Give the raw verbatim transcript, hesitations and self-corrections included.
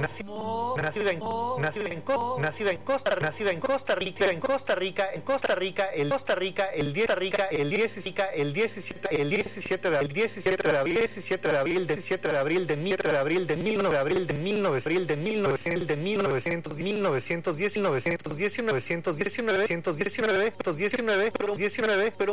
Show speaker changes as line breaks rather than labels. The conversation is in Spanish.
nacida en nacida en Co- nacida en Costa nacida en Costa Rica en Costa Rica en Costa Rica el Costa Rica el diez Rica el diecisiete el diecisiete el diecisiete de abril diecisiete de abril diecisiete de abril diecisiete de abril de mil de abril de mil de abril de mil novecientos de mil novecientos de mil novecientos mil novecientos diez novecientos diez novecientos diecinueve diecinueve diecinueve pero diecinueve pero